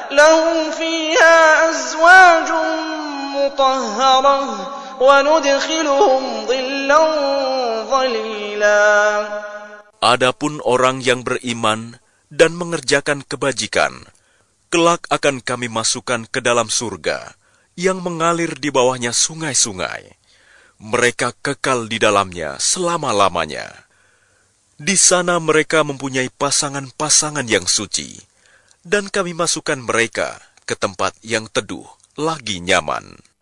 لهم فيها أزواج مطهرة وندخلهم ظلا ظليلا. Adapun orang yang beriman dan mengerjakan kebajikan, kelak akan kami masukkan ke dalam surga yang mengalir di bawahnya sungai-sungai. Mereka kekal di dalamnya selama-lamanya. Di sana mereka mempunyai pasangan-pasangan yang suci, dan kami masukkan mereka ke tempat yang teduh lagi nyaman.